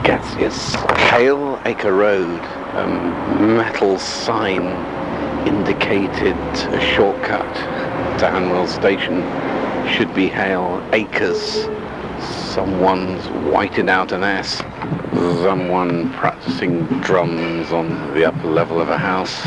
gaseous. Hale Acre Road, a metal sign indicated a shortcut to Hanwell Station. Should be Hale Acres. Someone's whited out an S. Someone practicing drums on the upper level of a house.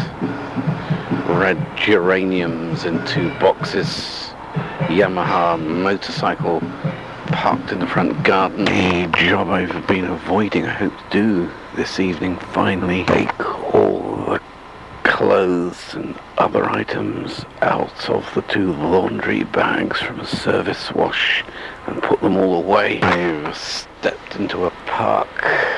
Red geraniums in 2 boxes. Yamaha motorcycle parked in the front garden. A job I've been avoiding, I hope to do this evening finally. Take all the clothes and other items out of the 2 laundry bags from a service wash and put them all away. I've stepped into a park,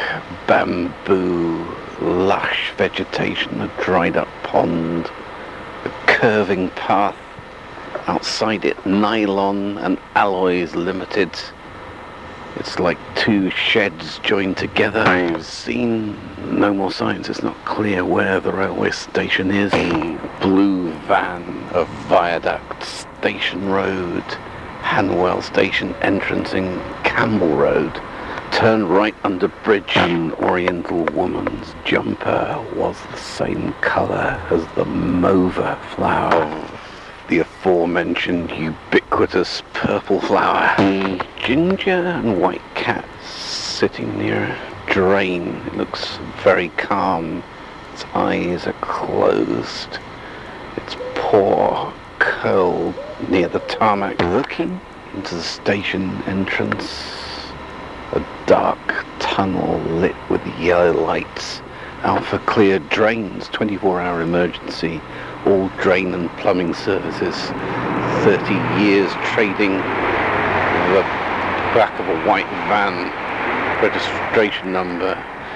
bamboo, lush vegetation, a dried up pond, a curving path. Outside it, Nylon and Alloys Limited. It's like 2 sheds joined together. I've seen no more signs. It's not clear where the railway station is. A blue van, a viaduct, Station Road, Hanwell Station entrancing Campbell Road. Turn right under bridge. An Oriental woman's jumper was the same colour as the mauve flower. The aforementioned ubiquitous purple flower. A ginger and white cat sitting near a drain. It looks very calm. Its eyes are closed. Its paw curled near the tarmac. Looking into the station entrance, a dark tunnel lit with yellow lights. Alpha Clear Drains, 24-hour emergency. All drain and plumbing services. 30 years trading. The back of a white van. Registration number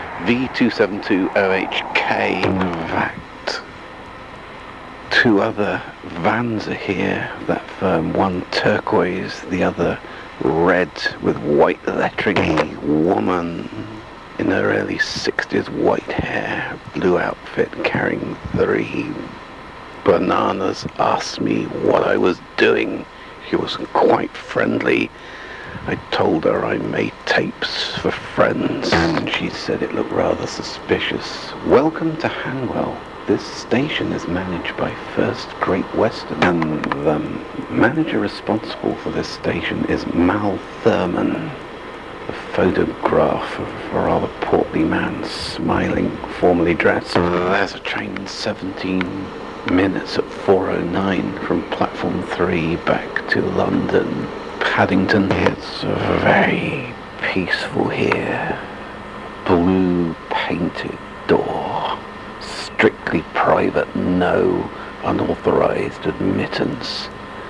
V272OHK. In fact, 2 other vans are here. That firm, one turquoise, the other red with white lettering. A woman in her early 60s, white hair, blue outfit, carrying 3 bananas, asked me what I was doing. She wasn't quite friendly. I told her I made tapes for friends, and she said it looked rather suspicious. Welcome to Hanwell. This station is managed by First Great Western, and the manager responsible for this station is Mal Thurman. A photograph of a rather portly man, smiling, formally dressed. There's a train in 17 minutes at 4:09 from platform 3 back to London, Paddington. It's very peaceful here. Blue painted door. Strictly private, no unauthorized admittance.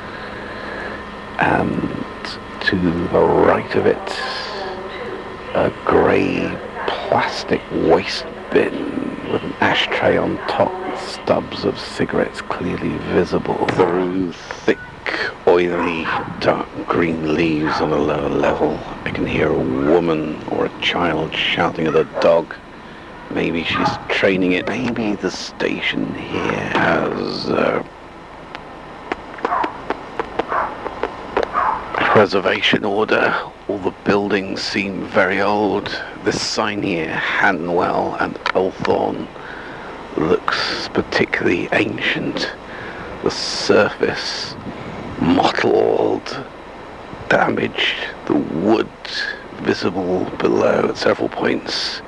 And to the right of it, a grey plastic waste bin with an ashtray on top, stubs of cigarettes clearly visible through thick, oily, dark green leaves on a lower level. I can hear a woman or a child shouting at a dog. Maybe she's training it. Maybe the station here has a preservation order. All the buildings seem very old. This sign here, Hanwell and Elthorne, looks particularly ancient. The surface mottled, damaged, the wood visible below at several points.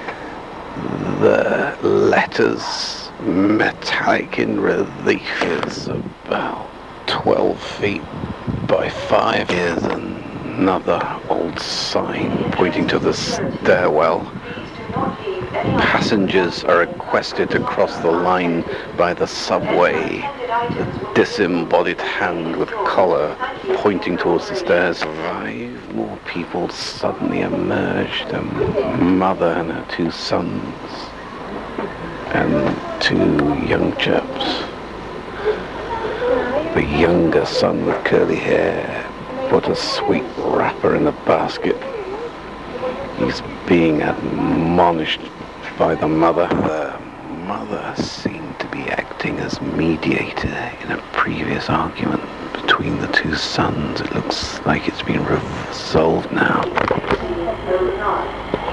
The letters metallic in relief. Is about 12 feet by 5. Here's another old sign pointing to the stairwell. Passengers are requested to cross the line by the subway. A disembodied hand with collar pointing towards the stairs. 5 more people suddenly emerged. A mother and her 2 sons. And 2 young chaps. The younger son with curly hair put a sweet wrapper in a basket. He's being admonished by the mother. The mother seemed to be acting as mediator in a previous argument between the 2 sons. It looks like it's been resolved now.